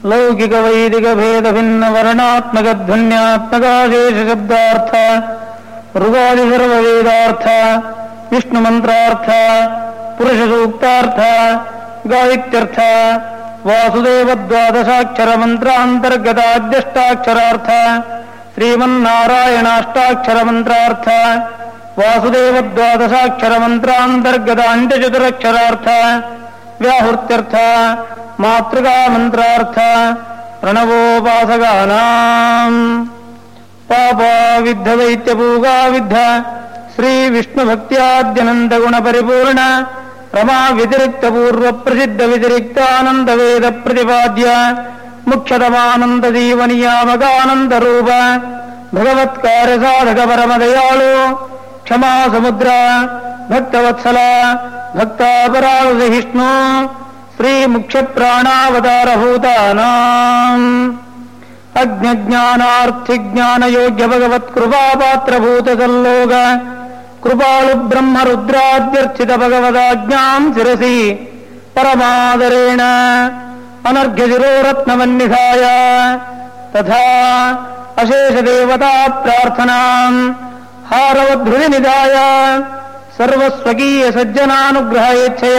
ಲೌಕಿಕ ವೈದಿಕ ಭೇದ ಭಿನ್ನ ವರ್ಣಾತ್ಮಕ ಧ್ವನ್ಯಾತ್ಮಕಾಶೇಷ ಶಬ್ದಾರ್ಥ ಋಗಾದಿ ಸರ್ವ ವೇದಾರ್ಥ ವಿಷ್ಣು ಮಂತ್ರಾರ್ಥ ಪುರುಷ ಸೂಕ್ತಾರ್ಥ ಗಾಯತ್ಯರ್ಥ ವಾಸುದೇವ ದ್ವಾದಶಾಕ್ಷರ ಮಂತ್ರಾಂತರ್ಗತ ಅಧ್ಯಷ್ಟಾಕ್ಷರಾರ್ಥ ಶ್ರೀಮನ್ನಾರಾಯಣಾಷ್ಟಾಕ್ಷರ ಮಂತ್ರಾರ್ಥ ವಾಸುದೇವ ದ್ವಾದಶಾಕ್ಷರ ಮಂತ್ರಾಂತರ್ಗತ ಅಂತ್ಯಚತುರಕ್ಷರಾರ್ಥ ವ್ಯಾಹೃತ್ಯರ್ಥ ಮಾತೃಕಾ ಮಂತ್ರಾರ್ಥ ಪ್ರಣವೋಪಾಸಗಾನಾಂ ಪಾಪವಿದ್ಧ ದೈತ್ಯಪೂಗಾವಿದ್ಧ ಶ್ರೀ ವಿಷ್ಣು ಭಕ್ತ್ಯಾದ್ಯನಂದ ಗುಣ ಪರಿಪೂರ್ಣ ರಮಾ ವ್ಯತಿರಿಕ್ತ ಪೂರ್ವ ಪ್ರಸಿದ್ಧ ವ್ಯತಿರಿಕ್ತಾನಂದ ವೇದ ಪ್ರತಿಪಾದ್ಯ ಮುಖ್ಯತಮಾನಂದ ಜೀವನಿಯಾಮಕಾನಂದ ರೂಪ ಭಗವತ್ಕಾರ್ಯ ಸಾಧಕ ಪರಮದಯಾಳು ಕ್ಷಮಾ ಸಮುದ್ರ ಭಕ್ತವತ್ಸಲ ಭಕ್ತಾಪರಾಧಿಷ್ಣು ಶ್ರೀ ಮುಖ್ಯ ಪ್ರಾಣಾವತಾರಭೂತಾನಾಂ ಅಜ್ಞಾನಾರ್ಥಿಜ್ಞಾನಯೋಗ್ಯ ಭಗವತ್ಕೃಪಾಪಾತ್ರಭೂತ ಸಲ್ಲೋಕ ಕೃಪಾಳು ಬ್ರಹ್ಮ ರುದ್ರಾದ್ಯರ್ಚಿತ ಭಗವದಾಜ್ಞಾಂ ಶಿರಸಿ ಪರಮಾದರೇಣ ಅನರ್ಘ್ಯ ಶಿರೋರತ್ನವನ್ನಿಧಾಯ ತಥಾ ಅಶೇಷ ದೇವತಾ ಪ್ರಾರ್ಥನಾಂ ಹಾರವಧೃತಿ ನಿಧಾಯ ಸರ್ವಸ್ವಕೀಯ ಸಜ್ಜನಾನುಗ್ರಹ ಯಚ್ಛಯ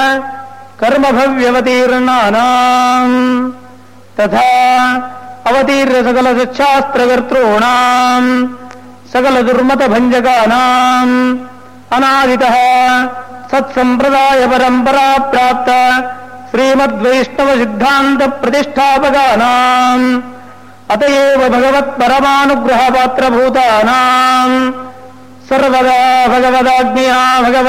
ಕರ್ಮಭವ್ಯವತೀರ್ಣಾನಾಂ ತಥಾ ಅವತೀರ್ಯ ಸಕಲ ಸಚ್ಛಾಸ್ತ್ರಕರ್ತॄಣಾಂ ಸಕಲ ದುರ್ಮತ ಭಂಜಕಾನಾಂ ಅನಾದಿತಃ ಸತ್ಸಂಪ್ರದಾಯ ಪರಂಪರಾ ಪ್ರಾಪ್ತ ಶ್ರೀಮದ್ವೈಷ್ಣವ ಸಿದ್ಧಾಂತ ಪ್ರತಿಷ್ಠಾಪಕಾನಾಂ ಅತಯೇವ ಭಗವತ್ ಪರಮಾನುಗ್ರಹ ಪಾತ್ರಭೂತಾನಾಂ ಸರ್ವದಾ ಭಗವದಾಜ್ಞೆಯ